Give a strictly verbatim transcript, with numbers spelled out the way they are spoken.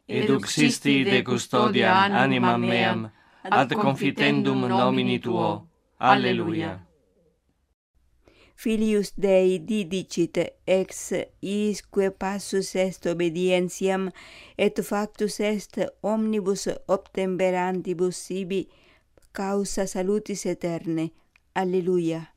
ed uxisti de custodia animam meam, ad confitendum nomini tuo. Alleluia. Filius Dei didicit ex isque passus est obedientiam, et factus est omnibus obtemperantibus sibi causa salutis aeterne. Alleluia.